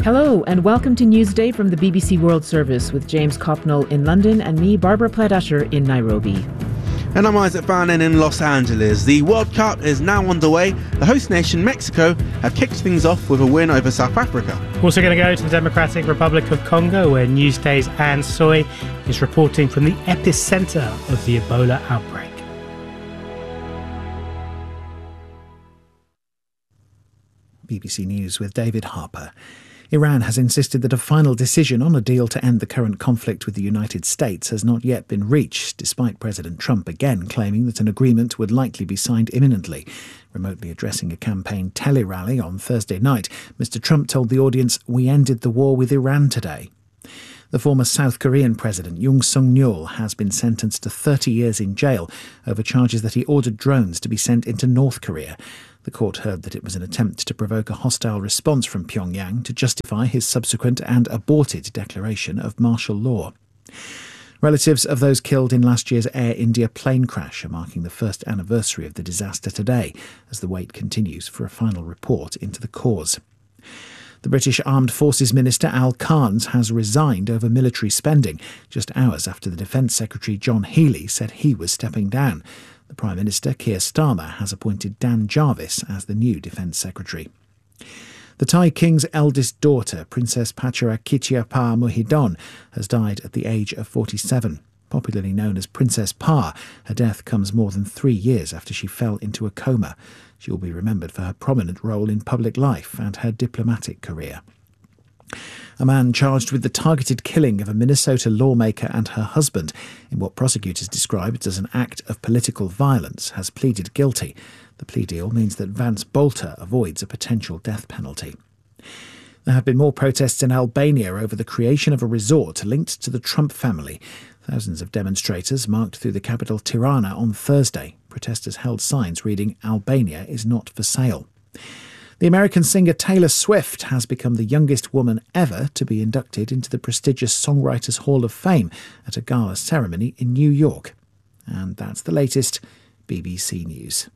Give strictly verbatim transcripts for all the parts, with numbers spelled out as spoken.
Hello and welcome to Newsday from the B B C World Service with James Copnell in London and me, Barbara Platt-Usher, in Nairobi. And I'm Isaac Farnan in Los Angeles. The World Cup is now underway. The host nation, Mexico, have kicked things off with a win over South Africa. We're also going to go to the Democratic Republic of Congo, where Newsday's Anne Soy is reporting from the epicenter of the Ebola outbreak. B B C News with David Harper. Iran has insisted that a final decision on a deal to end the current conflict with the United States has not yet been reached, despite President Trump again claiming that an agreement would likely be signed imminently. Remotely addressing a campaign tele-rally on Thursday night, Mister Trump told the audience, "We ended the war with Iran today." The former South Korean president, Yoon Suk-yeol, has been sentenced to thirty years in jail over charges that he ordered drones to be sent into North Korea. The court heard that it was an attempt to provoke a hostile response from Pyongyang to justify his subsequent and aborted declaration of martial law. Relatives of those killed in last year's Air India plane crash are marking the first anniversary of the disaster today, as the wait continues for a final report into the cause. The British Armed Forces Minister Al Carnes has resigned over military spending, just hours after the Defence Secretary John Healey said he was stepping down. The Prime Minister, Keir Starmer, has appointed Dan Jarvis as the new Defence Secretary. The Thai King's eldest daughter, Princess Pachara Kittiappa Muhidon, has died at the age of forty-seven. Popularly known as Princess Pa, her death comes more than three years after she fell into a coma. She will be remembered for her prominent role in public life and her diplomatic career. A man charged with the targeted killing of a Minnesota lawmaker and her husband in what prosecutors described as an act of political violence has pleaded guilty. The plea deal means that Vance Bolter avoids a potential death penalty. There have been more protests in Albania over the creation of a resort linked to the Trump family. Thousands of demonstrators marked through the capital Tirana on Thursday. Protesters held signs reading, "Albania is not for sale." The American singer Taylor Swift has become the youngest woman ever to be inducted into the prestigious Songwriters Hall of Fame at a gala ceremony in New York. And that's the latest B B C News.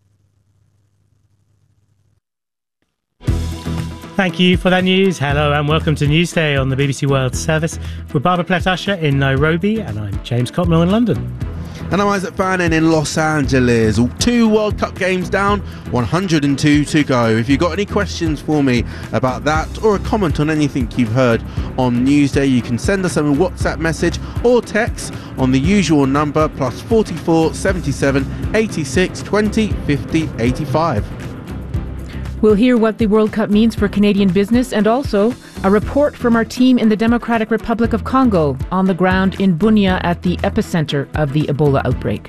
Thank you for that news. Hello and welcome to Newsday on the B B C World Service. We're Barbara Platt-Usher in Nairobi and I'm James Copnell in London. And I'm Isaac Farnan in Los Angeles. Two World Cup games down, one hundred two to go. If you've got any questions for me about that or a comment on anything you've heard on Newsday, you can send us a WhatsApp message or text on the usual number, plus forty-four, seventy-seven, eighty-six, twenty, fifty, eighty-five. We'll hear what the World Cup means for Canadian business and also a report from our team in the Democratic Republic of Congo on the ground in Bunia at the epicenter of the Ebola outbreak.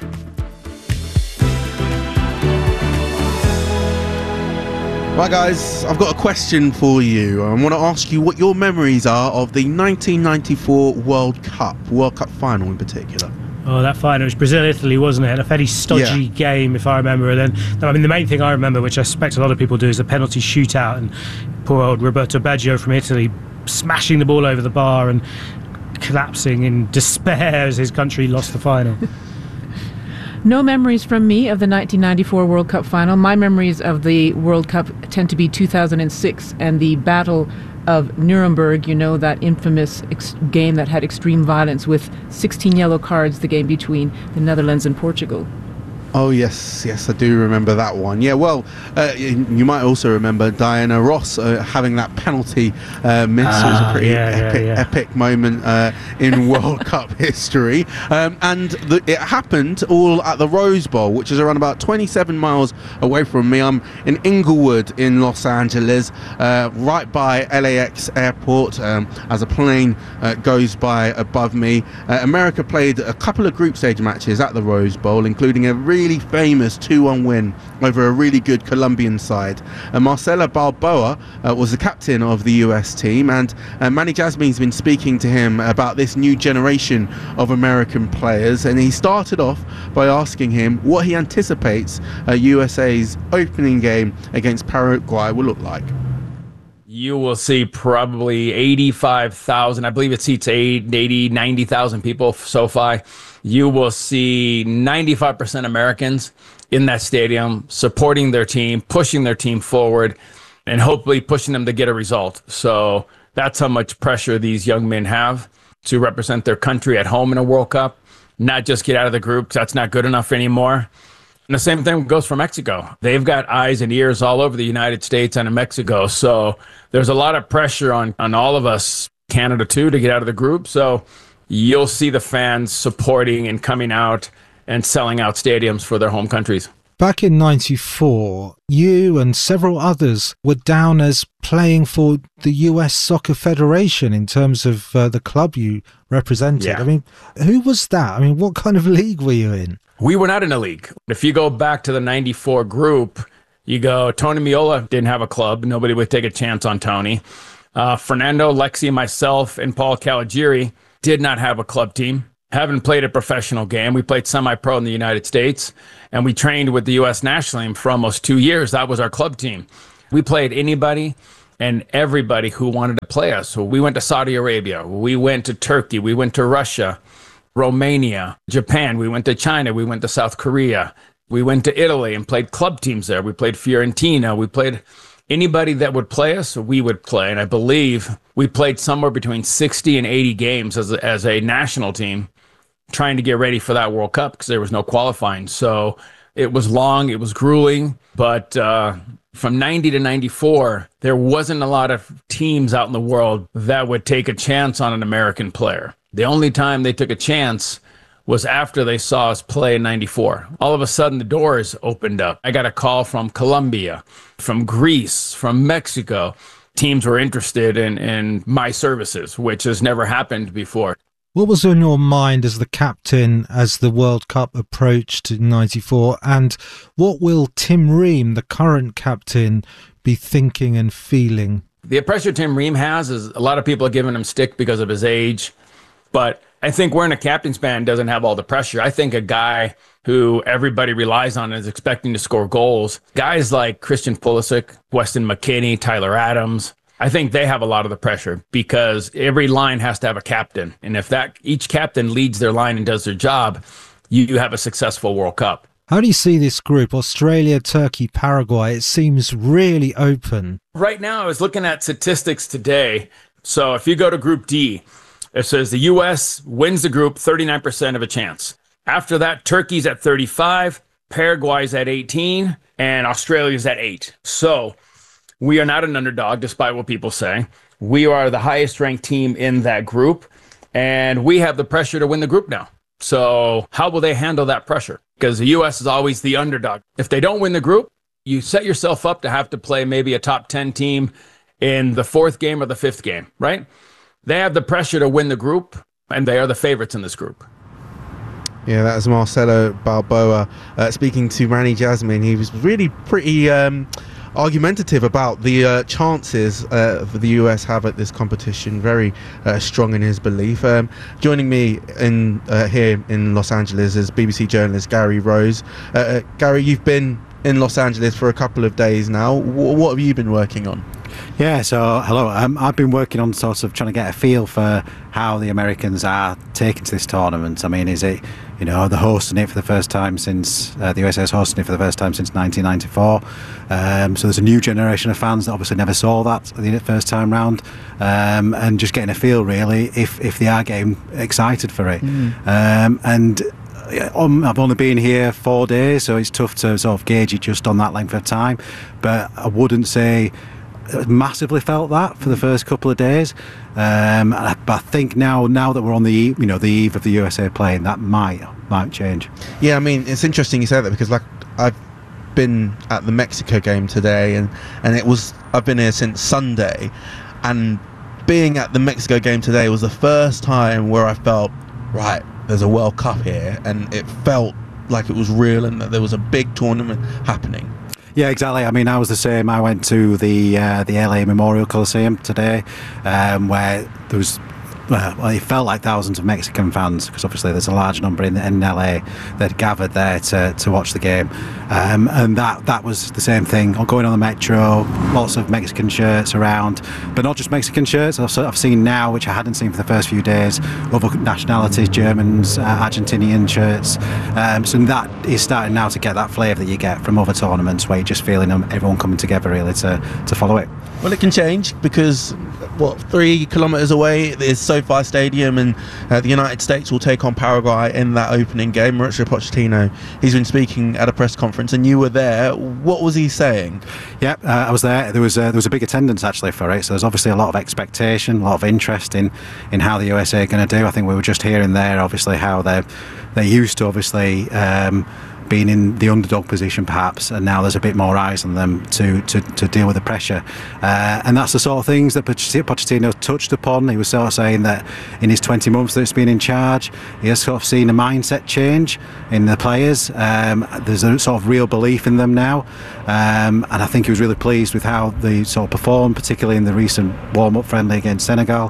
Right guys, I've got a question for you. I want to ask you what your memories are of the nineteen ninety-four World Cup, World Cup final in particular. Oh, that final was Brazil-Italy, wasn't it? A fairly stodgy yeah. game, if I remember. And then, I mean, the main thing I remember, which I suspect a lot of people do, is the penalty shootout and poor old Roberto Baggio from Italy smashing the ball over the bar and collapsing in despair as his country lost the final. No memories from me of the nineteen ninety-four World Cup final. My memories of the World Cup tend to be two thousand six and the Battle of Nuremberg, you know, that infamous ex- game that had extreme violence with sixteen yellow cards, the game between the Netherlands and Portugal. Oh, yes, yes, I do remember that one. Yeah, well, uh, you might also remember Diana Ross uh, having that penalty uh, miss. Ah, it was a pretty yeah, epic, yeah, yeah. epic moment uh, in World Cup history. Um, and the, it happened all at the Rose Bowl, which is around about twenty-seven miles away from me. I'm in Inglewood in Los Angeles, uh, right by L A X airport, um, as a plane uh, goes by above me. Uh, America played a couple of group stage matches at the Rose Bowl, including a really Really famous two one win over a really good Colombian side. Uh, Marcelo Balboa uh, was the captain of the U S team, and uh, Manny Jasmine's been speaking to him about this new generation of American players, and he started off by asking him what he anticipates uh, U S A's opening game against Paraguay will look like. You will see probably eighty-five thousand, I believe it seats eighty, ninety thousand people so far. You will see ninety-five percent Americans in that stadium supporting their team, pushing their team forward. and hopefully pushing them to get a result. So that's how much pressure these young men have to represent their country at home in a World Cup, not just get out of the group, 'cause that's not good enough anymore. And the same thing goes for Mexico. They've got eyes and ears all over the United States and in Mexico. So there's a lot of pressure on, on all of us, Canada too, to get out of the group. So you'll see the fans supporting and coming out and selling out stadiums for their home countries. Back in ninety-four, you and several others were down as playing for the U S Soccer Federation in terms of uh, the club you represented. Yeah. I mean, who was that? I mean, what kind of league were you in? We were not in a league. If you go back to the ninety-four group, you go, Tony Meola didn't have a club. Nobody would take a chance on Tony. Uh, Fernando, Lexi, myself, and Paul Caligiuri did not have a club team. Haven't played a professional game. We played semi-pro in the United States, and we trained with the U S national team for almost two years. That was our club team. We played anybody and everybody who wanted to play us. So we went to Saudi Arabia. We went to Turkey. We went to Russia, Romania, Japan. We went to China. We went to South Korea. We went to Italy and played club teams there. We played Fiorentina. We played anybody that would play us, we would play. And I believe we played somewhere between sixty and eighty games as a, as a national team, trying to get ready for that World Cup because there was no qualifying. So it was long, it was grueling, but uh, from ninety to ninety-four, there wasn't a lot of teams out in the world that would take a chance on an American player. The only time they took a chance was after they saw us play in ninety-four. All of a sudden, the doors opened up. I got a call from Colombia, from Greece, from Mexico. Teams were interested in, in my services, which has never happened before. What was on your mind as the captain as the World Cup approached in ninety-four? And what will Tim Ream, the current captain, be thinking and feeling? The pressure Tim Ream has is a lot of people are giving him stick because of his age. But I think wearing a captain's band doesn't have all the pressure. I think a guy who everybody relies on is expecting to score goals. Guys like Christian Pulisic, Weston McKennie, Tyler Adams, I think they have a lot of the pressure because every line has to have a captain. And if that each captain leads their line and does their job, you, you have a successful World Cup. How do you see this group? Australia, Turkey, Paraguay, it seems really open. Right now, I was looking at statistics today. So if you go to Group D, it says the U S wins the group, thirty-nine percent of a chance. After that, Turkey's at thirty-five, Paraguay's at eighteen, and Australia's at eight. So we are not an underdog, despite what people say. We are the highest ranked team in that group, and we have the pressure to win the group now. So how will they handle that pressure? Because the U S is always the underdog. If they don't win the group, you set yourself up to have to play maybe a top ten team in the fourth game or the fifth game, right? They have the pressure to win the group, and they are the favorites in this group. Yeah, that was Marcelo Balboa uh, speaking to Rani Jasmine. He was really pretty um, argumentative about the uh, chances uh, the U S have at this competition. Very uh, strong in his belief. Um, joining me in uh, here in Los Angeles is B B C journalist Gary Rose. Uh, uh, Gary, you've been in Los Angeles for a couple of days now. W- what have you been working on? Yeah, so hello. Um, I've been working on sort of trying to get a feel for how the Americans are taking to this tournament. I mean, is it, you know, they're hosting it for the first time since, uh, the U S A is hosting it for the first time since nineteen ninety-four. Um, so there's a new generation of fans that obviously never saw that the first time round. Um, and just getting a feel, really, if, if they are getting excited for it. Mm. Um, and I've only been here four days, so it's tough to sort of gauge it just on that length of time. But I wouldn't say massively felt that for the first couple of days, um, but I think now now that we're on the eve, you know the eve of the U S A playing, that might might change. Yeah, I mean, it's interesting you say that because like I've been at the Mexico game today, and and it was I've been here since Sunday, and being at the Mexico game today was the first time where I felt right. There's a World Cup here, and it felt like it was real and that there was a big tournament happening. Yeah, exactly. I mean, I was the same. I went to the uh, the L A Memorial Coliseum today, um, where there was uh, well, it felt like thousands of Mexican fans, because obviously there's a large number in, in L A that gathered there to, to watch the game, um, and that that was the same thing. Going on the metro, lots of Mexican shirts around, but not just Mexican shirts. I've, I've seen now, which I hadn't seen for the first few days, other nationalities, Germans, uh, Argentinian shirts. Um, so that is starting now to get that flavour that you get from other tournaments, where you're just feeling them, everyone coming together really to, to follow it. Well, it can change because, what, three kilometres away is SoFi Stadium, and uh, the United States will take on Paraguay in that opening game. Mauricio Pochettino, he's been speaking at a press conference, and you were there. What was he saying? Yeah, uh, I was there. There was uh, there was a big attendance actually for it, so there's obviously a lot of expectation, a lot of interest in, in how the U S A are going to do. I think we were just hearing there, obviously, how they're they're used to obviously. Um, being in the underdog position perhaps, and now there's a bit more eyes on them to to, to deal with the pressure, uh, and that's the sort of things that Pochettino touched upon. He was sort of saying that in his twenty months that he's been in charge, he has sort of seen a mindset change in the players. Um, there's a sort of real belief in them now, um, and I think he was really pleased with how they sort of performed, particularly in the recent warm-up friendly against Senegal.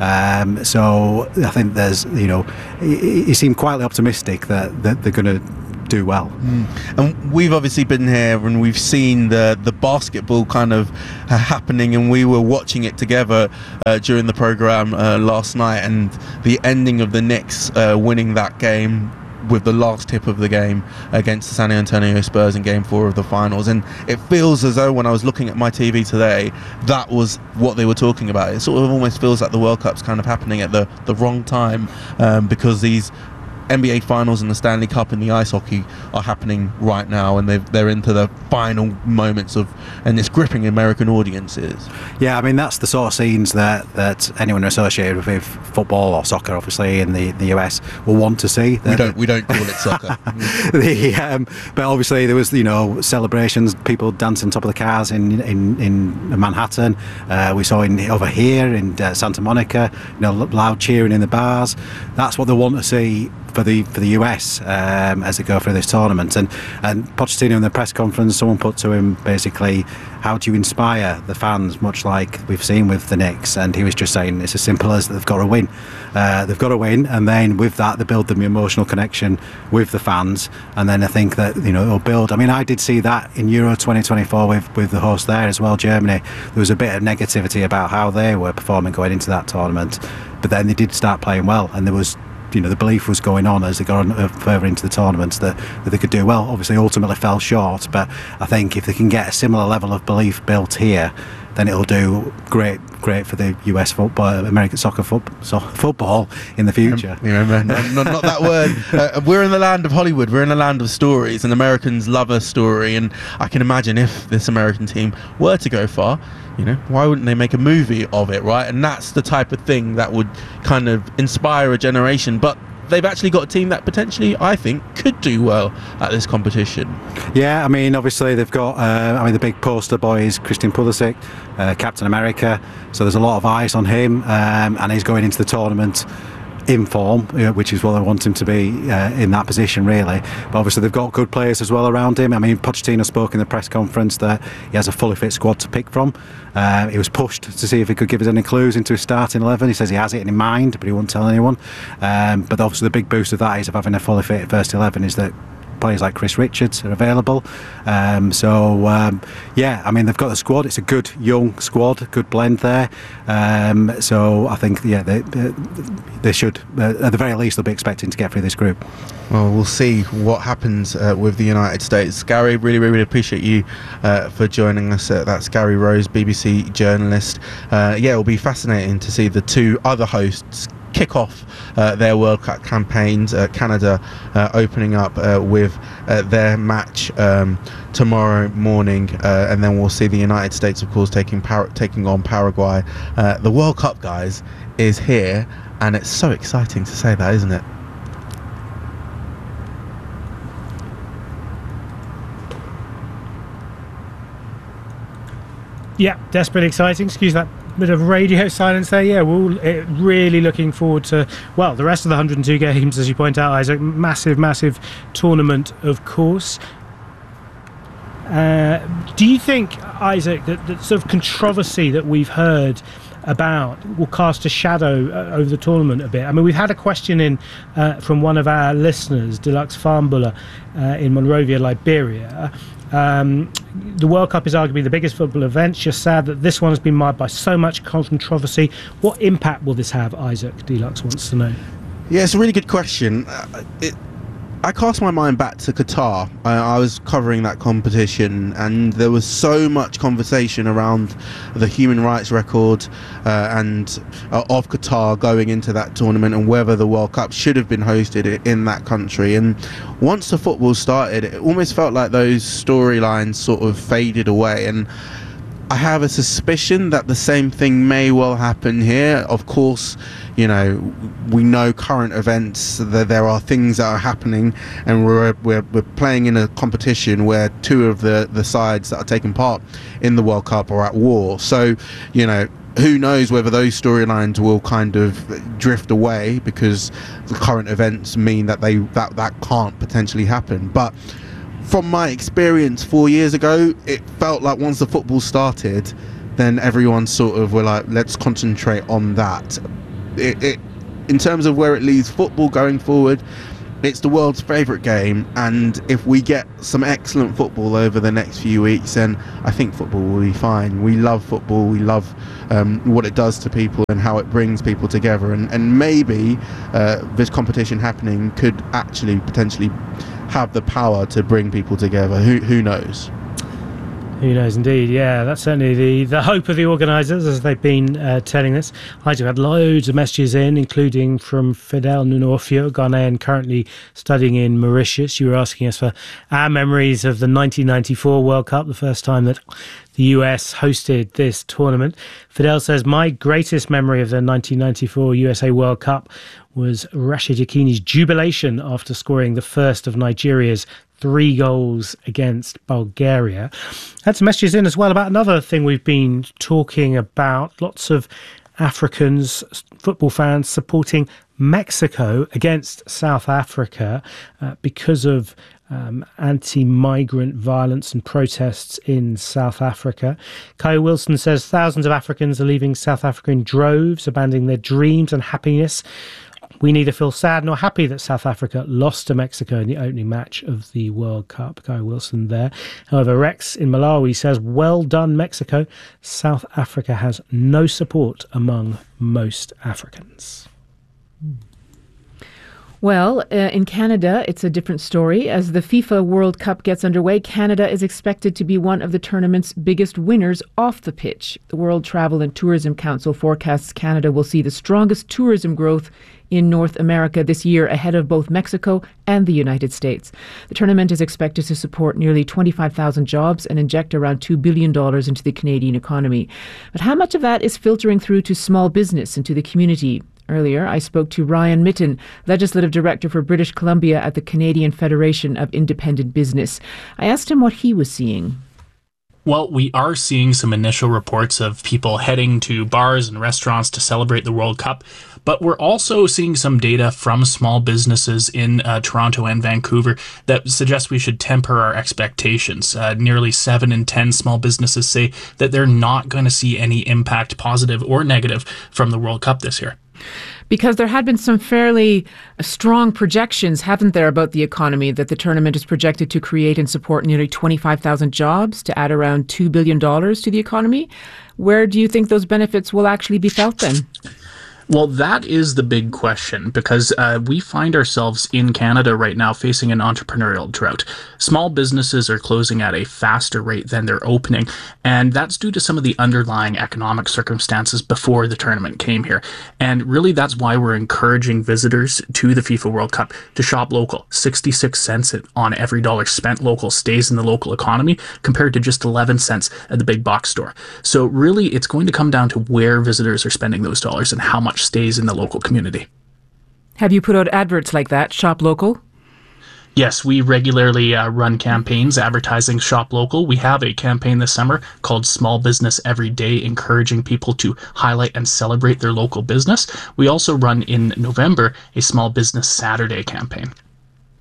Um, so I think there's, you know, he, he seemed quietly optimistic that, that they're going to do well. Mm. And we've obviously been here and we've seen the the basketball kind of uh, happening, and we were watching it together uh, during the programme uh, last night, and the ending of the Knicks uh, winning that game with the last tip of the game against the San Antonio Spurs in game four of the finals. And it feels as though when I was looking at my T V today, that was what they were talking about. It sort of almost feels like the World Cup's kind of happening at the, the wrong time, um, because these N B A Finals and the Stanley Cup in the ice hockey are happening right now, and they've, they're into the final moments of, and it's gripping American audiences. Yeah, I mean, that's the sort of scenes that, that anyone associated with football or soccer, obviously, in the, the U S will want to see. We don't we don't call it soccer. the, um, but obviously there was, you know, celebrations, people dancing on top of the cars in in, in Manhattan. Uh, we saw in over here in uh, Santa Monica, you know, loud cheering in the bars. That's what they want to see for the for the U S um, as they go through this tournament. And and Pochettino in the press conference, someone put to him basically, how do you inspire the fans, much like we've seen with the Knicks? And he was just saying it's as simple as they've got to win. Uh, they've got to win, and then with that they build the emotional connection with the fans, and then I think that, you know, it'll build. I mean, I did see that in Euro twenty twenty-four with, with the host there as well, Germany. There was a bit of negativity about how they were performing going into that tournament, but then they did start playing well, and there was, you know, the belief was going on as they got on, uh, further into the tournaments that, that they could do well. Obviously ultimately fell short, but I think if they can get a similar level of belief built here, then it'll do great great for the U S football, American soccer fo- so football in the future. You remember, not, not, not that word. Uh, we're in the land of Hollywood, we're in the land of stories, and Americans love a story, and I can imagine if this American team were to go far, you know, why wouldn't they make a movie of it, right? And that's the type of thing that would kind of inspire a generation. But they've actually got a team that potentially, I think, could do well at this competition. Yeah, I mean, obviously they've got, uh, I mean, the big poster boy is Christian Pulisic, uh, Captain America, so there's a lot of eyes on him, um, and he's going into the tournament in form, you know, which is what I want him to be, uh, in that position really. But obviously they've got good players as well around him. I mean, Pochettino spoke in the press conference that he has a fully fit squad to pick from. Uh, he was pushed to see if he could give us any clues into his starting eleven. He says he has it in mind, but he won't tell anyone. Um, but obviously the big boost of that is of having a fully fit first eleven is that players like Chris Richards are available. Um, so um, yeah, I mean, they've got the squad. It's a good young squad, good blend there. Um, so I think, yeah, they, they should, uh, at the very least, they'll be expecting to get through this group. Well, we'll see what happens uh, with the United States. Gary, really, really, really appreciate you uh, for joining us. Uh, that's Gary Rose, B B C journalist. Uh, yeah, it'll be fascinating to see the two other hosts kick off uh, their World Cup campaigns. uh, Canada uh, opening up uh, with uh, their match um, tomorrow morning, uh, and then we'll see the United States, of course, taking Par- taking on Paraguay. Uh, the World Cup, guys, is here, and it's so exciting to say that, isn't it? Yeah, desperately exciting. Excuse that bit of radio silence there. Yeah, we're all really looking forward to, well, the rest of the one hundred and two games, as you point out, Isaac. Massive, massive tournament, of course. Uh, do you think, Isaac, that the sort of controversy that we've heard about will cast a shadow uh, over the tournament a bit? I mean, we've had a question in uh, from one of our listeners, Deluxe Farmbula, uh, in Monrovia, Liberia. Um, the World Cup is arguably the biggest football event. It's just sad that this one has been marred by so much controversy. What impact will this have, Isaac? Deluxe wants to know. Yeah, it's a really good question. Uh, it, I cast my mind back to Qatar. I, I was covering that competition, and there was so much conversation around the human rights record uh, and uh, of Qatar going into that tournament, and whether the World Cup should have been hosted in that country. And once the football started, it almost felt like those storylines sort of faded away. And I have a suspicion that the same thing may well happen here. Of course, you know, we know current events, that there are things that are happening, and we're, we're we're playing in a competition where two of the the sides that are taking part in the World Cup are at war. So, you know, who knows whether those storylines will kind of drift away because the current events mean that they that that can't potentially happen. But from my experience four years ago, it felt like once the football started, then everyone sort of were like, let's concentrate on that. It, it, in terms of where it leaves football going forward, it's the world's favourite game, and if we get some excellent football over the next few weeks, then I think football will be fine. We love football, we love um, what it does to people and how it brings people together, and, and maybe uh, this competition happening could actually potentially have the power to bring people together. Who who knows? Who knows, indeed. Yeah, that's certainly the, the hope of the organisers, as they've been uh, telling us. I do had loads of messages in, including from Fidel Nunofio, Ghanaian, currently studying in Mauritius. You were asking us for our memories of the nineteen ninety-four World Cup, the first time that the U S hosted this tournament. Fidel says, my greatest memory of the nineteen ninety-four U S A World Cup was Rashid Yakini's jubilation after scoring the first of Nigeria's three goals against Bulgaria. Had some messages in as well about another thing we've been talking about. Lots of Africans, football fans, supporting Mexico against South Africa uh, because of um, anti-migrant violence and protests in South Africa. Kaya Wilson says thousands of Africans are leaving South Africa in droves, abandoning their dreams and happiness. We neither feel sad nor happy that South Africa lost to Mexico in the opening match of the World Cup. Guy Wilson there. However, Rex in Malawi says, well done, Mexico. South Africa has no support among most Africans. Well, uh, in Canada, it's a different story. As the FIFA World Cup gets underway, Canada is expected to be one of the tournament's biggest winners off the pitch. The World Travel and Tourism Council forecasts Canada will see the strongest tourism growth in North America this year, ahead of both Mexico and the United States. The tournament is expected to support nearly twenty-five thousand jobs and inject around two billion dollars into the Canadian economy. But how much of that is filtering through to small business and to the community? Earlier, I spoke to Ryan Mitten, Legislative Director for British Columbia at the Canadian Federation of Independent Business. I asked him what he was seeing. Well, we are seeing some initial reports of people heading to bars and restaurants to celebrate the World Cup, but we're also seeing some data from small businesses in uh, Toronto and Vancouver that suggests we should temper our expectations. Uh, nearly seven in ten small businesses say that they're not going to see any impact, positive or negative, from the World Cup this year. Because there had been some fairly strong projections, haven't there, about the economy, that the tournament is projected to create and support nearly twenty-five thousand jobs, to add around two billion dollars to the economy. Where do you think those benefits will actually be felt then? Well, that is the big question, because uh, we find ourselves in Canada right now facing an entrepreneurial drought. Small businesses are closing at a faster rate than they're opening, and that's due to some of the underlying economic circumstances before the tournament came here. And really, that's why we're encouraging visitors to the FIFA World Cup to shop local. sixty-six cents on every dollar spent local stays in the local economy, compared to just eleven cents at the big box store. So really, it's going to come down to where visitors are spending those dollars and how much stays in the local community. Have you put out adverts like that, Shop Local? Yes, we regularly uh, run campaigns advertising Shop Local. We have a campaign this summer called Small Business Every Day, encouraging people to highlight and celebrate their local business. We also run in November a Small Business Saturday campaign.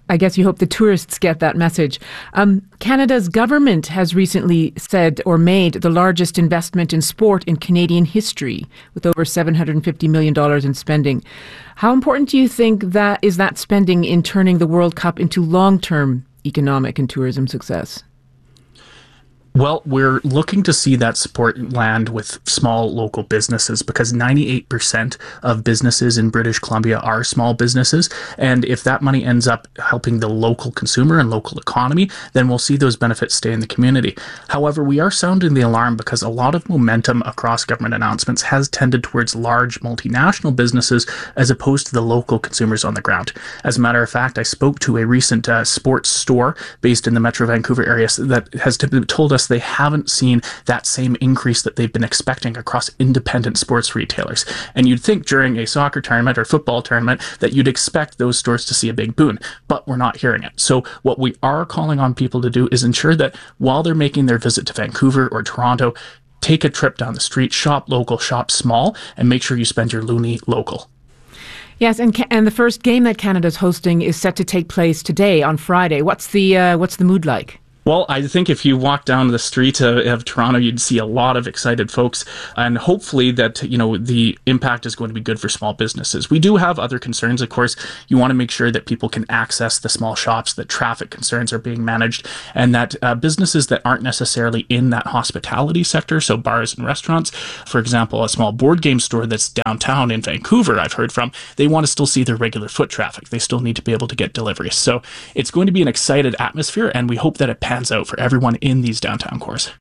I guess you hope the tourists get that message. Um, Canada's government has recently said or made the largest investment in sport in Canadian history, with over seven hundred fifty million dollars in spending. How important do you think that is that spending in turning the World Cup into long-term economic and tourism success? Well, we're looking to see that support land with small local businesses, because ninety-eight percent of businesses in British Columbia are small businesses. And if that money ends up helping the local consumer and local economy, then we'll see those benefits stay in the community. However, we are sounding the alarm because a lot of momentum across government announcements has tended towards large multinational businesses as opposed to the local consumers on the ground. As a matter of fact, I spoke to a recent uh, sports store based in the Metro Vancouver area that has told us they haven't seen that same increase that they've been expecting across independent sports retailers. And you'd think during a soccer tournament or football tournament that you'd expect those stores to see a big boon, but we're not hearing it. So what we are calling on people to do is ensure that while they're making their visit to Vancouver or Toronto, take a trip down the street, shop local, shop small, and make sure you spend your loonie local. Yes, and ca- and the first game that Canada's hosting is set to take place today on Friday. What's the uh, what's the mood like? Well, I think if you walk down the street of, of Toronto, you'd see a lot of excited folks, and hopefully that, you know, the impact is going to be good for small businesses. We do have other concerns. Of course, you want to make sure that people can access the small shops, that traffic concerns are being managed, and that uh, businesses that aren't necessarily in that hospitality sector, so bars and restaurants, for example, a small board game store that's downtown in Vancouver, I've heard from, they want to still see their regular foot traffic. They still need to be able to get deliveries. So it's going to be an excited atmosphere, and we hope that it pans out for everyone in these downtown cores.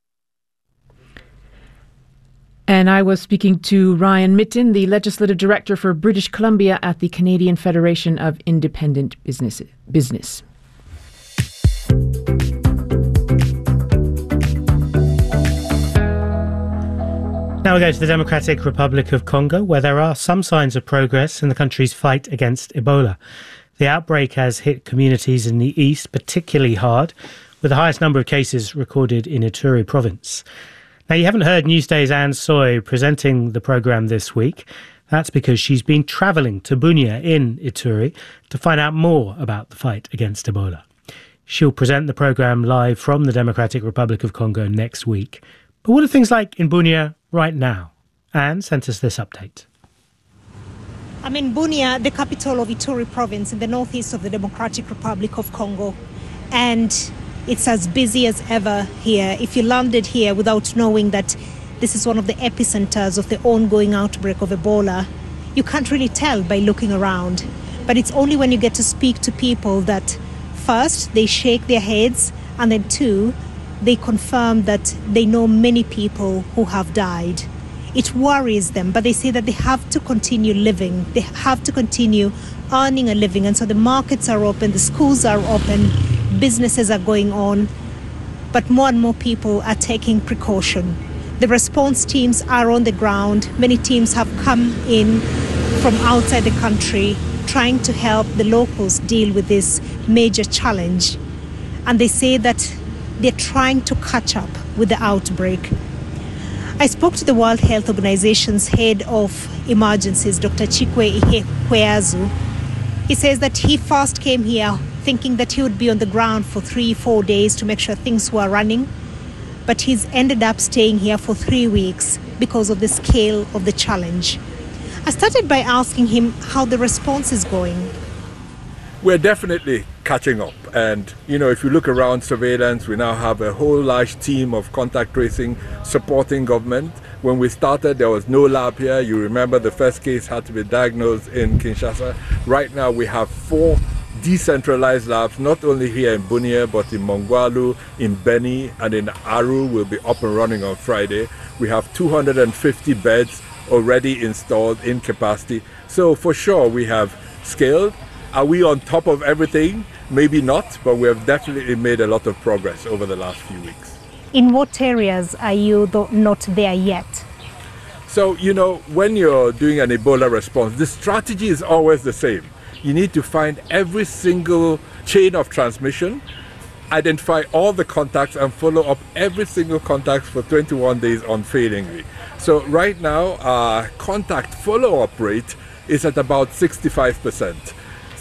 And I was speaking to Ryan Mitten, the Legislative Director for British Columbia at the Canadian Federation of Independent Business. Business. Now we go to the Democratic Republic of Congo, where there are some signs of progress in the country's fight against Ebola. The outbreak has hit communities in the east particularly hard, with the highest number of cases recorded in Ituri province. Now, you haven't heard Newsday's Anne Soy presenting the programme this week. That's because she's been travelling to Bunia in Ituri to find out more about the fight against Ebola. She'll present the programme live from the Democratic Republic of Congo next week. But what are things like in Bunia right now? Anne sent us this update. I'm in Bunia, the capital of Ituri province in the northeast of the Democratic Republic of Congo. And it's as busy as ever here. If you landed here without knowing that this is one of the epicenters of the ongoing outbreak of Ebola, you can't really tell by looking around. But it's only when you get to speak to people that first, they shake their heads, and then two, they confirm that they know many people who have died. It worries them, but they say that they have to continue living. They have to continue earning a living. And so the markets are open, the schools are open, businesses are going on, but more and more people are taking precaution. The response teams are on the ground. Many teams have come in from outside the country trying to help the locals deal with this major challenge. And they say that they're trying to catch up with the outbreak. I spoke to the World Health Organization's head of emergencies, Doctor Chikwe Ihekweazu. He says that he first came here thinking that he would be on the ground for three, four days to make sure things were running. But he's ended up staying here for three weeks because of the scale of the challenge. I started by asking him how the response is going. We're definitely catching up. And, you know, if you look around surveillance, we now have a whole large team of contact tracing supporting government. When we started, there was no lab here. You remember the first case had to be diagnosed in Kinshasa. Right now, we have four decentralized labs, not only here in Bunia, but in Mongwalu, in Beni, and in Aru will be up and running on Friday. We have two hundred fifty beds already installed in capacity. So for sure, we have scaled. Are we on top of everything? Maybe not, but we have definitely made a lot of progress over the last few weeks. In what areas are you not there yet? So, you know, when you're doing an Ebola response, the strategy is always the same. You need to find every single chain of transmission, identify all the contacts, and follow up every single contact for twenty-one days unfailingly. So right now, our contact follow-up rate is at about sixty-five percent.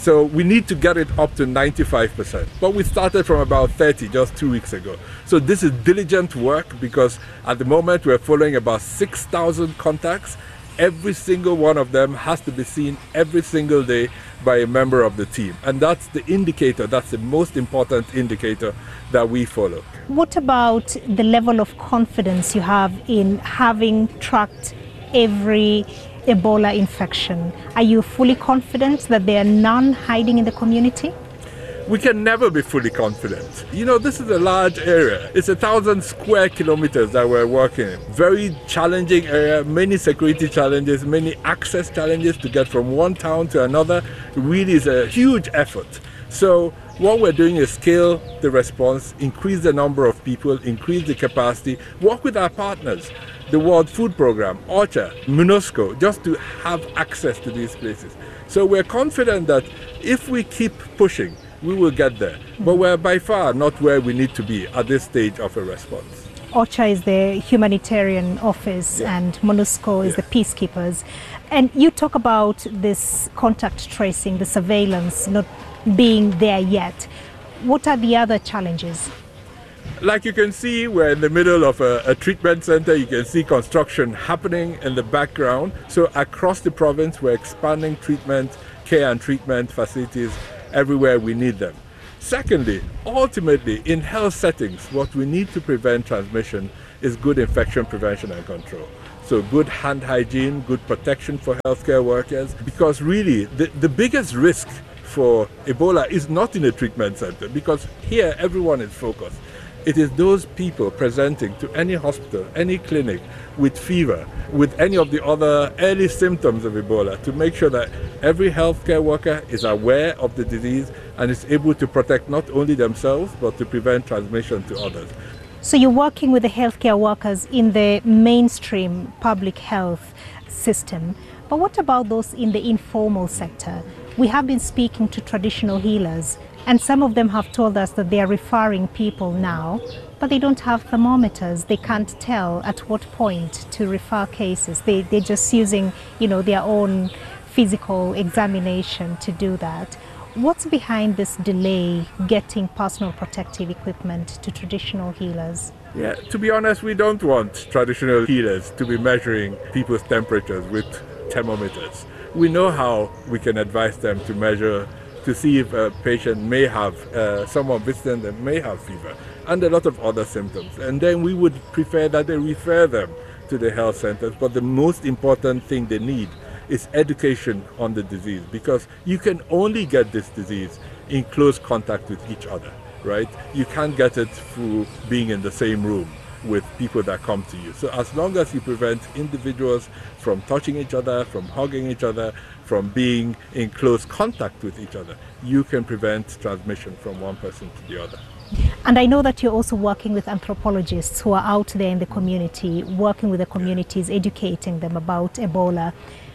So we need to get it up to ninety-five percent. But we started from about thirty just two weeks ago. So this is diligent work because at the moment we're following about six thousand contacts. Every single one of them has to be seen every single day by a member of the team. And that's the indicator, that's the most important indicator that we follow. What about the level of confidence you have in having tracked every Ebola infection? Are you fully confident that there are none hiding in the community? We can never be fully confident. You know, this is a large area. It's a thousand square kilometers that we're working in. Very challenging area, many security challenges, many access challenges to get from one town to another. It really is a huge effort. So what we're doing is scale the response, increase the number of people, increase the capacity, work with our partners, the World Food Programme, OCHA, MINUSCO, just to have access to these places. So we're confident that if we keep pushing, we will get there. But we're by far not where we need to be at this stage of a response. OCHA is the humanitarian office, yeah, and MONUSCO is, yeah, the peacekeepers. And you talk about this contact tracing, the surveillance not being there yet. What are the other challenges? Like you can see, we're in the middle of a, a treatment center. You can see construction happening in the background. So across the province, we're expanding treatment, care and treatment facilities everywhere we need them. Secondly, ultimately, in health settings, what we need to prevent transmission is good infection prevention and control. So good hand hygiene, good protection for healthcare workers, because really the, the biggest risk for Ebola is not in a treatment center, because here everyone is focused. It is those people presenting to any hospital, any clinic with fever, with any of the other early symptoms of Ebola, to make sure that every healthcare worker is aware of the disease and is able to protect not only themselves, but to prevent transmission to others. So you're working with the healthcare workers in the mainstream public health system. But what about those in the informal sector? We have been speaking to traditional healers, and some of them have told us that they are referring people now, but they don't have thermometers. They can't tell at what point to refer cases. They, they're just using, you know, their own physical examination to do that. What's behind this delay getting personal protective equipment to traditional healers? Yeah, to be honest, we don't want traditional healers to be measuring people's temperatures with thermometers. We know how we can advise them to measure, to see if a patient may have, uh, someone visiting them may have fever and a lot of other symptoms. And then we would prefer that they refer them to the health centers. But the most important thing they need is education on the disease, because you can only get this disease in close contact with each other, right? You can't get it through being in the same room with people that come to you. So as long as you prevent individuals from touching each other, from hugging each other, from being in close contact with each other, you can prevent transmission from one person to the other. And I know that you're also working with anthropologists who are out there in the community, working with the communities, educating them about Ebola.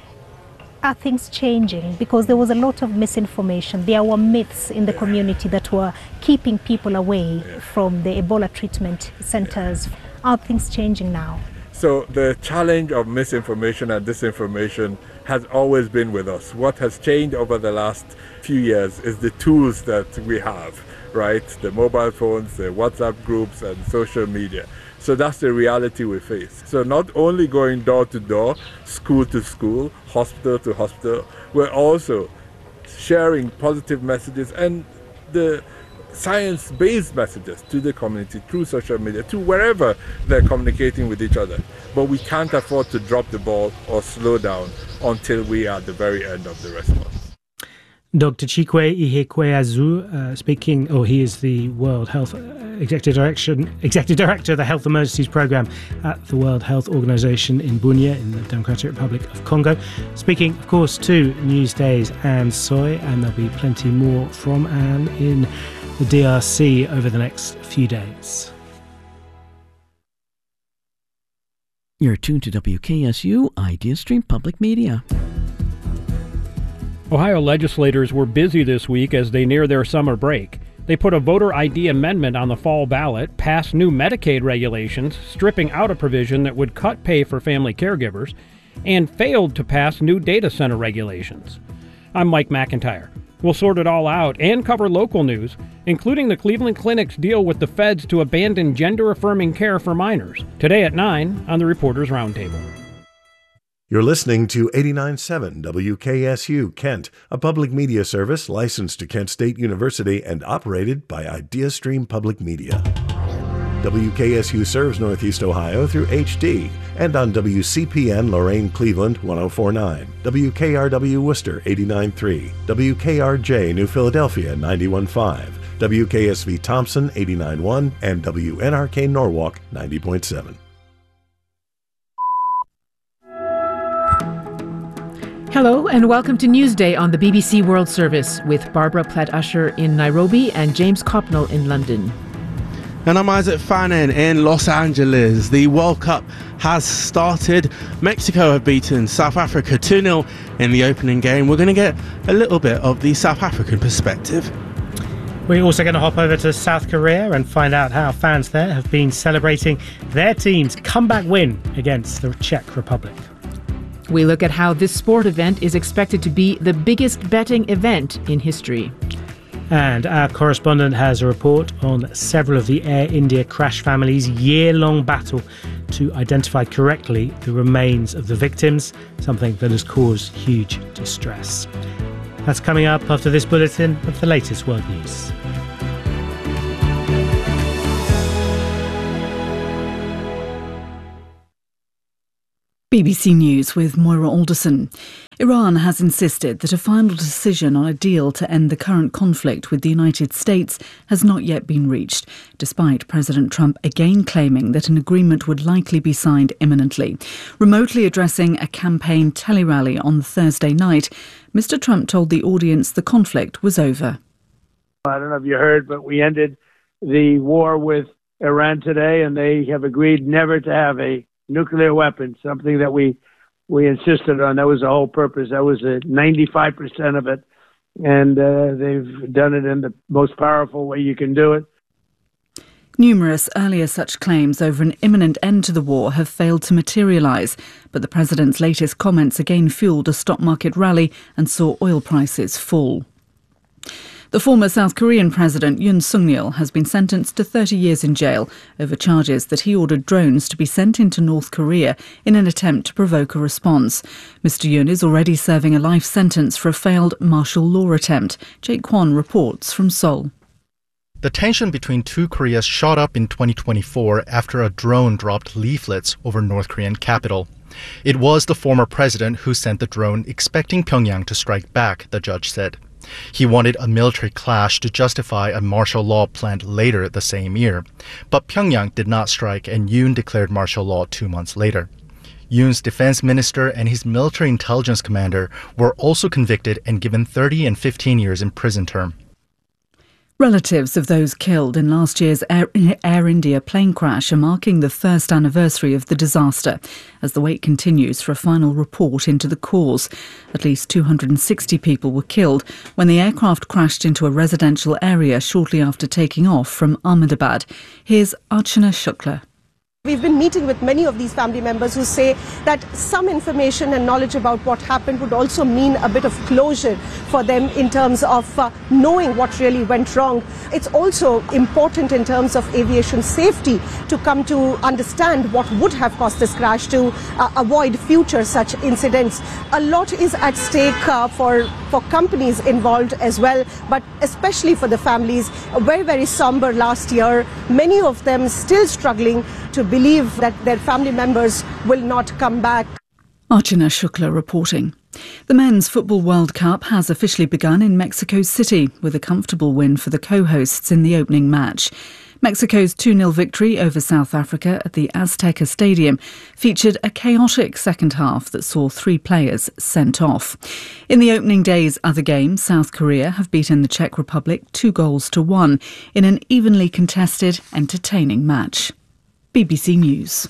Are things changing? Because there was a lot of misinformation. There were myths in the community that were keeping people away from the Ebola treatment centers. Are things changing now? So the challenge of misinformation and disinformation has always been with us. What has changed over the last few years is the tools that we have, right? The mobile phones, the WhatsApp groups, and social media. So that's the reality we face. So not only going door to door, school to school, hospital to hospital, we're also sharing positive messages and the science-based messages to the community through social media, to wherever they're communicating with each other. But we can't afford to drop the ball or slow down until we are at the very end of the response. Doctor Chikwe Ihekweazu, uh, speaking, oh, he is the World Health Executive Director, Executive Director of the Health Emergencies Programme at the World Health Organization in Bunia in the Democratic Republic of Congo. Speaking, of course, to Newsday's Anne Soy, and there'll be plenty more from Anne in the D R C over the next few days. You're tuned to W K S U IdeaStream Public Media. Ohio legislators were busy this week as they near their summer break. They put a voter I D amendment on the fall ballot, passed new Medicaid regulations, stripping out a provision that would cut pay for family caregivers, and failed to pass new data center regulations. I'm Mike McIntyre. We'll sort it all out and cover local news, including the Cleveland Clinic's deal with the feds to abandon gender-affirming care for minors. Today at nine on the Reporters Roundtable. You're listening to eighty-nine point seven W K S U Kent, a public media service licensed to Kent State University and operated by IdeaStream Public Media. W K S U serves Northeast Ohio through H D and on W C P N Lorain Cleveland one oh four point nine, W K R W Worcester eighty-nine point three, W K R J New Philadelphia ninety-one point five, W K S V Thompson eighty-nine point one, and W N R K Norwalk ninety point seven. Hello and welcome to Newsday on the B B C World Service with Barbara Platt-Usher in Nairobi and James Copnell in London. And I'm Isaac Fannin in Los Angeles. The World Cup has started. Mexico have beaten South Africa two nil in the opening game. We're going to get a little bit of the South African perspective. We're also going to hop over to South Korea and find out how fans there have been celebrating their team's comeback win against the Czech Republic. We look at how this sport event is expected to be the biggest betting event in history. And our correspondent has a report on several of the Air India crash families' year-long battle to identify correctly the remains of the victims, something that has caused huge distress. That's coming up after this bulletin of the latest world news. B B C News with Moira Alderson. Iran has insisted that a final decision on a deal to end the current conflict with the United States has not yet been reached, despite President Trump again claiming that an agreement would likely be signed imminently. Remotely addressing a campaign tele-rally on Thursday night, Mister Trump told the audience the conflict was over. I don't know if you heard, but we ended the war with Iran today, and they have agreed never to have a nuclear weapon, something that we we insisted on. That was the whole purpose. That was uh, ninety-five percent of it. And uh, they've done it in the most powerful way you can do it. Numerous earlier such claims over an imminent end to the war have failed to materialise, but the president's latest comments again fuelled a stock market rally and saw oil prices fall. The former South Korean president Yoon Suk-yeol has been sentenced to thirty years in jail over charges that he ordered drones to be sent into North Korea in an attempt to provoke a response. Mister Yoon is already serving a life sentence for a failed martial law attempt. Jake Kwon reports from Seoul. The tension between two Koreas shot up in twenty twenty-four after a drone dropped leaflets over North Korean capital. It was the former president who sent the drone expecting Pyongyang to strike back, the judge said. He wanted a military clash to justify a martial law planned later the same year. But Pyongyang did not strike, and Yoon declared martial law two months later. Yoon's defense minister and his military intelligence commander were also convicted and given thirty and fifteen years in prison term. Relatives of those killed in last year's Air, Air India plane crash are marking the first anniversary of the disaster as the wait continues for a final report into the cause. At least two hundred sixty people were killed when the aircraft crashed into a residential area shortly after taking off from Ahmedabad. Here's Archana Shukla. We've been meeting with many of these family members who say that some information and knowledge about what happened would also mean a bit of closure for them in terms of uh, knowing what really went wrong. It's also important in terms of aviation safety to come to understand what would have caused this crash to uh, avoid future such incidents. A lot is at stake uh, for, for companies involved as well, but especially for the families. Very, very somber last year. Many of them still struggling to believe that their family members will not come back. Archana Shukla reporting. The Men's Football World Cup has officially begun in Mexico City with a comfortable win for the co-hosts in the opening match. Mexico's two nil victory over South Africa at the Azteca Stadium featured a chaotic second half that saw three players sent off. In the opening day's other game, South Korea have beaten the Czech Republic two goals to one in an evenly contested, entertaining match. B B C News.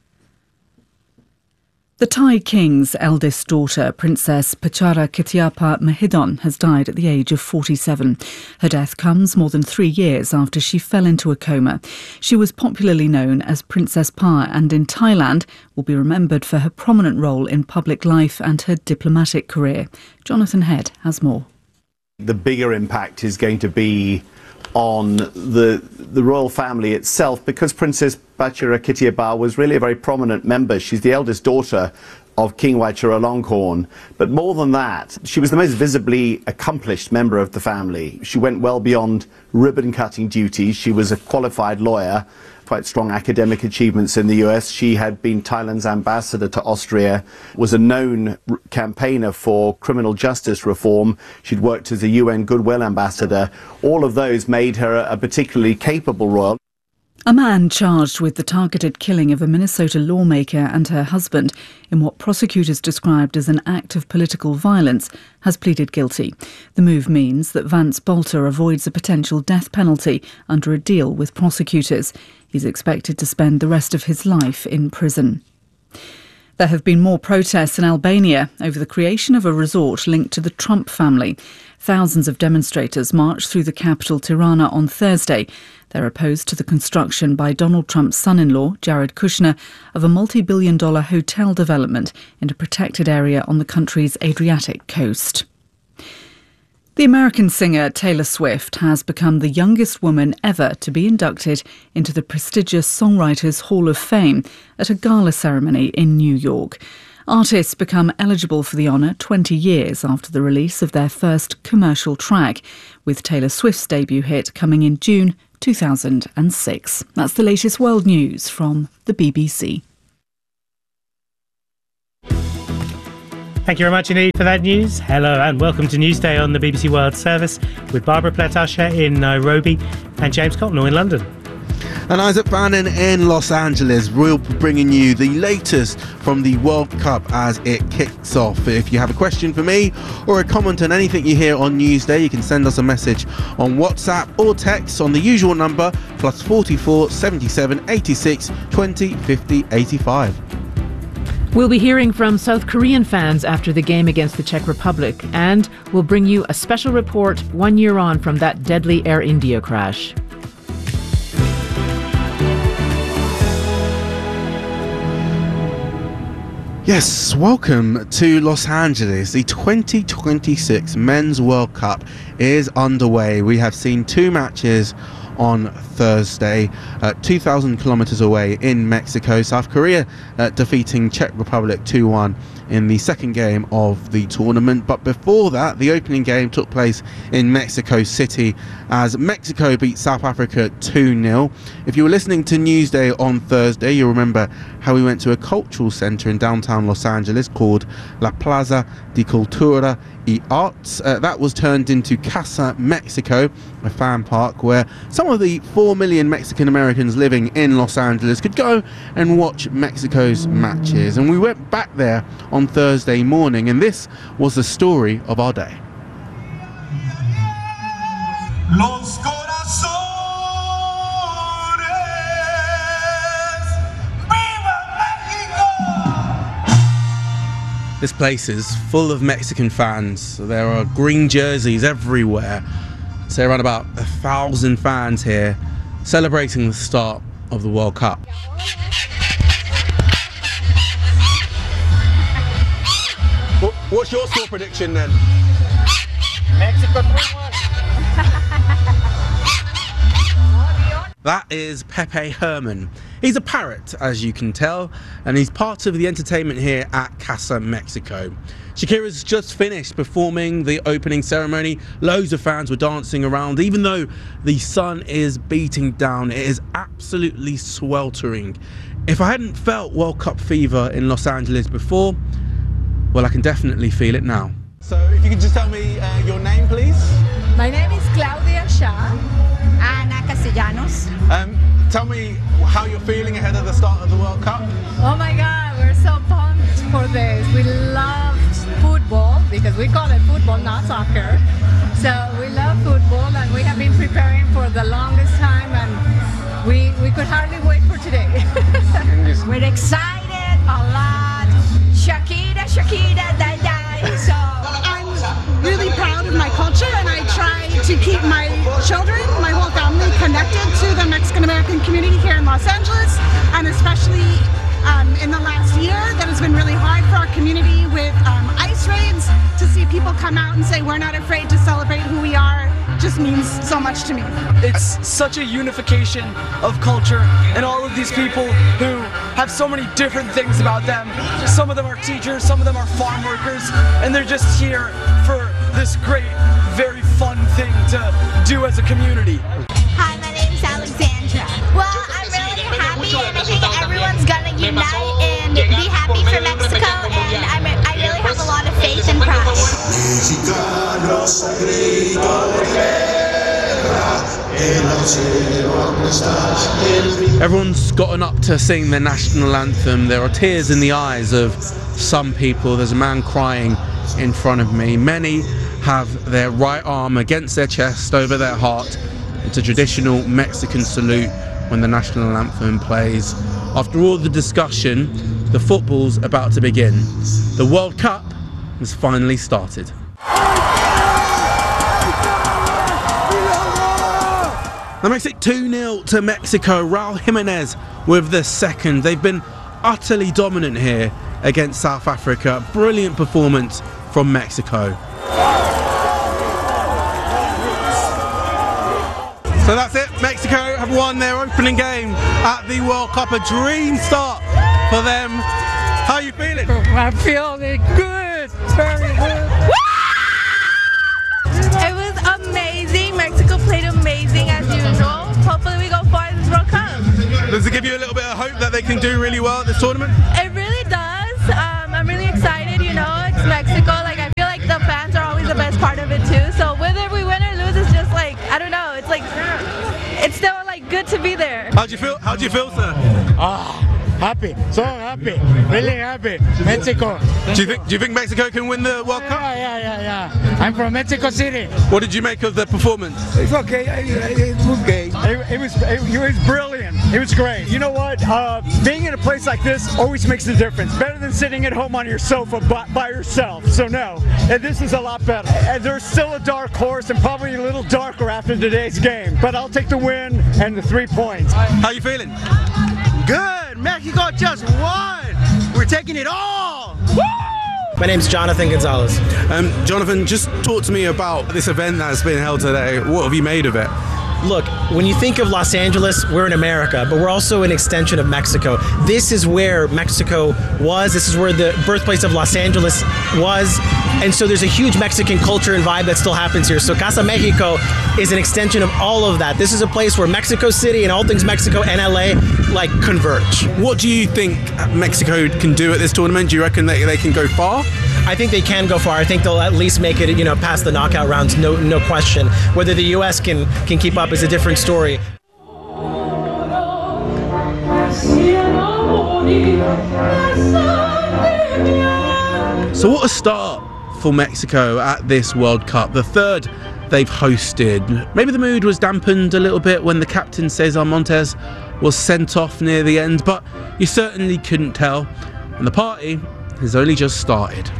The Thai king's eldest daughter, Princess Pachara Kitiapa Mahidol, has died at the age of forty-seven. Her death comes more than three years after she fell into a coma. She was popularly known as Princess Pa and in Thailand will be remembered for her prominent role in public life and her diplomatic career. Jonathan Head has more. The bigger impact is going to be on the the royal family itself, because Princess Bathsheba Kittiabar was really a very prominent member. She's the eldest daughter of King Vajiralongkorn. But more than that, she was the most visibly accomplished member of the family. She went well beyond ribbon-cutting duties. She was a qualified lawyer, quite strong academic achievements in the U S. She had been Thailand's ambassador to Austria, was a known r- campaigner for criminal justice reform. She'd worked as a U N Goodwill ambassador. All of those made her a, a particularly capable royal. A man charged with the targeted killing of a Minnesota lawmaker and her husband in what prosecutors described as an act of political violence has pleaded guilty. The move means that Vance Bolter avoids a potential death penalty under a deal with prosecutors. He's expected to spend the rest of his life in prison. There have been more protests in Albania over the creation of a resort linked to the Trump family. Thousands of demonstrators marched through the capital Tirana on Thursday. They're opposed to the construction by Donald Trump's son-in-law, Jared Kushner, of a multi-billion dollar hotel development in a protected area on the country's Adriatic coast. The American singer Taylor Swift has become the youngest woman ever to be inducted into the prestigious Songwriters Hall of Fame at a gala ceremony in New York. Artists become eligible for the honour twenty years after the release of their first commercial track, with Taylor Swift's debut hit coming in June two thousand six. That's the latest world news from the B B C. Thank you very much indeed for that news. Hello and welcome to Newsday on the B B C World Service with Barbara Pletasha in Nairobi and James Cotnell in London. And Isaac Bannon in Los Angeles. We'll be bringing you the latest from the World Cup as it kicks off. If you have a question for me or a comment on anything you hear on Newsday, you can send us a message on WhatsApp or text on the usual number, plus forty-four, seventy-seven, eighty-six, twenty, fifty, eighty-five. We'll be hearing from South Korean fans after the game against the Czech Republic, and we'll bring you a special report one year on from that deadly Air India crash. Yes, welcome to Los Angeles. The twenty twenty-six Men's World Cup is underway. We have seen two matches on Thursday, uh, two thousand kilometers away in Mexico. South Korea uh, defeating Czech Republic two one in the second game of the tournament. But before that, the opening game took place in Mexico City as Mexico beat South Africa two nil. If you were listening to Newsday on Thursday, you'll remember how we went to a cultural centre in downtown Los Angeles called La Plaza de Cultura y Arts. Uh, that was turned into Casa Mexico, a fan park where some of the four million Mexican Americans living in Los Angeles could go and watch Mexico's matches. And we went back there on Thursday morning, and this was the story of our day. Los corazones, ¡Viva México! This place is full of Mexican fans. There are green jerseys everywhere. So around about a thousand fans here celebrating the start of the World Cup. What's your score prediction then? Mexico three one. That is Pepe Herman. He's a parrot, as you can tell, and he's part of the entertainment here at Casa Mexico. Shakira's just finished performing the opening ceremony. Loads of fans were dancing around. Even though the sun is beating down, it is absolutely sweltering. If I hadn't felt World Cup fever in Los Angeles before, well, I can definitely feel it now. So if you could just tell me uh, your name, please. My name is Claudia Shah. Ana Castellanos. Um, tell me how you're feeling ahead of the start of the World Cup. Oh my God, we're so pumped for this. We love football, because we call it football, not soccer. So we love football, and we have been preparing for the longest time, and we, we could hardly wait for today. We're excited a lot. Shakira, Shakira, die, die. So I'm really proud of my culture, and I try to keep my children, my whole family, connected to the Mexican American community here in Los Angeles, and especially um, in the last year that has been really hard for our community with um, ICE raids, to see people come out and say we're not afraid to celebrate who just means so much to me. It's such a unification of culture and all of these people who have so many different things about them. Some of them are teachers, some of them are farm workers, and they're just here for this great, very fun thing to do as a community. Hi, my name's Alexandra. Well, I'm really happy, and I think everyone's gonna unite and be happy for Mexico, and I'm, I really have a lot of faith and pride. Everyone's gotten up to sing the national anthem. There are tears in the eyes of some people. There's a man crying in front of me. Many have their right arm against their chest over their heart. It's a traditional Mexican salute when the national anthem plays. After all the discussion, the football's about to begin. The World Cup has finally started. That makes it two nil to Mexico. Raul Jimenez with the second. They've been utterly dominant here against South Africa. Brilliant performance from Mexico. So that's it. Mexico have won their opening game at the World Cup. A dream start for them. How are you feeling? I feel good. Very good. It was amazing. Mexico played amazing as usual. Hopefully we go far in this World Cup. Does it give you a little bit of hope that they can do really well at this tournament? It really does. Um, I'm really excited, you know, it's Mexico. Like, I feel like the fans are always the best part of it too. So whether we win or lose, it's just like, I don't know, it's like, it's still like good to be there. How do you feel? How do you feel, sir? Ah. Happy, so happy, really happy. Mexico. Do you think? Do you think Mexico can win the World Cup? Yeah, yeah, yeah, yeah. I'm from Mexico City. What did you make of the performance? It's okay. It's okay. It, it was. It, it was brilliant. It was great. You know what? Uh, being in a place like this always makes a difference. Better than sitting at home on your sofa by, by yourself. So no, and this is a lot better. And there's still a dark horse, and probably a little darker after today's game. But I'll take the win and the three points. How you feeling? Good! Mexico just won! We're taking it all! Woo! My name's Jonathan Gonzalez. Um, Jonathan, just talk to me about this event that's been held today. What have you made of it? Look, when you think of Los Angeles, we're in America, but we're also an extension of Mexico. This is where Mexico was. This is where the birthplace of Los Angeles was. And so there's a huge Mexican culture and vibe that still happens here. So Casa Mexico is an extension of all of that. This is a place where Mexico City and all things Mexico and L A like converge. What do you think Mexico can do at this tournament? Do you reckon that they can go far? I think they can go far. I think they'll at least make it, you know, past the knockout rounds, no no question. Whether the U S can can keep up is a different story. So what a start for Mexico at this World Cup, the third they've hosted. Maybe the mood was dampened a little bit when the captain Cesar Montes was sent off near the end, but you certainly couldn't tell, and the party has only just started.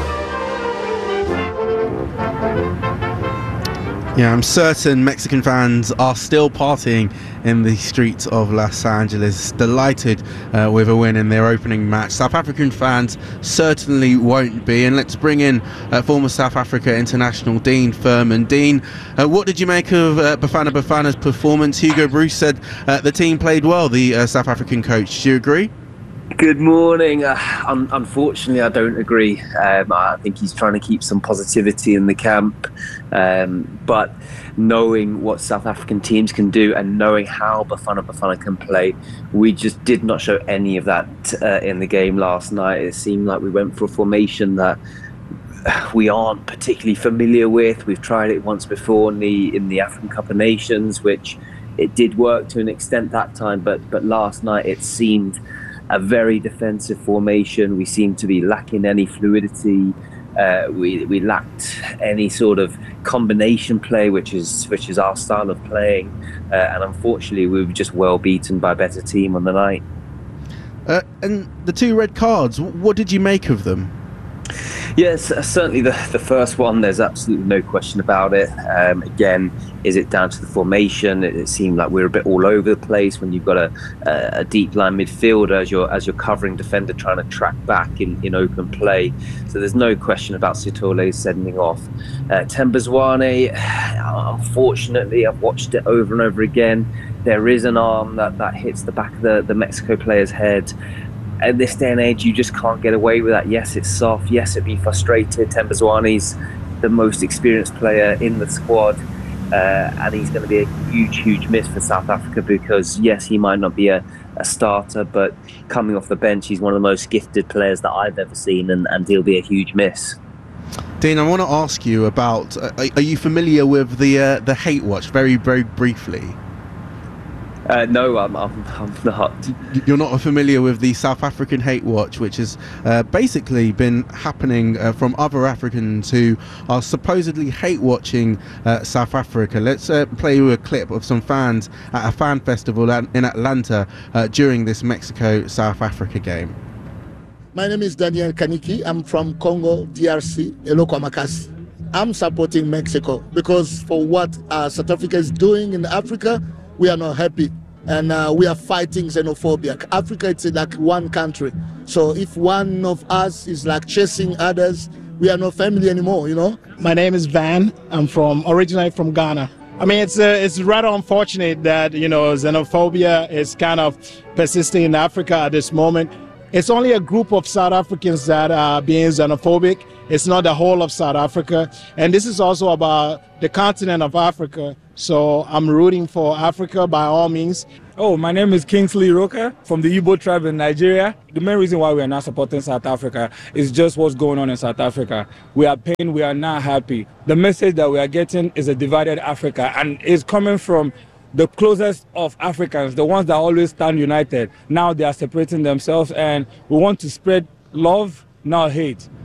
Yeah, I'm certain Mexican fans are still partying in the streets of Los Angeles, delighted uh, with a win in their opening match. South African fans certainly won't be, and let's bring in uh, former South Africa international Dean Furman. Dean, uh, what did you make of uh, Bafana Bafana's performance? Hugo Broos said uh, the team played well, the uh, South African coach. Do you agree? Good morning. Uh, un- unfortunately, I don't agree. Um, I think he's trying to keep some positivity in the camp. Um, but knowing what South African teams can do and knowing how Bafana Bafana can play, we just did not show any of that uh, in the game last night. It seemed like we went for a formation that we aren't particularly familiar with. We've tried it once before in the in the African Cup of Nations, which it did work to an extent that time. But but last night it seemed a very defensive formation. We seemed to be lacking any fluidity. Uh, we we lacked any sort of combination play, which is which is our style of playing. Uh, and unfortunately, we were just well beaten by a better team on the night. Uh, and the two red cards, what did you make of them? Yes, certainly the, the first one, there's absolutely no question about it. Um, again, is it down to the formation? It, it seemed like we were a bit all over the place when you've got a, a, a deep line midfielder as your as your covering defender trying to track back in, in open play. So there's no question about Sithole sending off. Uh, Tembazwane, unfortunately, I've watched it over and over again. There is an arm that, that hits the back of the, the Mexico player's head. At this day and age, you just can't get away with that. Yes, it's soft. Yes, it'd be frustrated. Tembazwane's the most experienced player in the squad, uh, and he's going to be a huge, huge miss for South Africa because, yes, he might not be a, a starter, but coming off the bench, he's one of the most gifted players that I've ever seen, and, and he'll be a huge miss. Dean, I want to ask you about, uh, are you familiar with the uh, the hate watch, very, very briefly? Uh, no, I'm, I'm, I'm not. You're not familiar with the South African hate watch, which has uh, basically been happening uh, from other Africans who are supposedly hate watching uh, South Africa. Let's uh, play you a clip of some fans at a fan festival in Atlanta uh, during this Mexico-South Africa game. My name is Daniel Kaniki. I'm from Congo, D R C, Elokwa Makasi. I'm supporting Mexico because for what uh, South Africa is doing in Africa, we are not happy, and uh, we are fighting xenophobia. Africa, it's like one country. So if one of us is like chasing others, we are not family anymore, you know? My name is Van. I'm from originally from Ghana. I mean, it's uh, it's rather unfortunate that, you know, xenophobia is kind of persisting in Africa at this moment. It's only a group of South Africans that are being xenophobic. It's not the whole of South Africa. And this is also about the continent of Africa. So I'm rooting for Africa by all means. Oh, my name is Kingsley Roka from the Igbo tribe in Nigeria. The main reason why we are not supporting South Africa is just what's going on in South Africa. We are pained, we are not happy. The message that we are getting is a divided Africa, and it's coming from the closest of Africans, the ones that always stand united. Now they are separating themselves, and we want to spread love, not hate.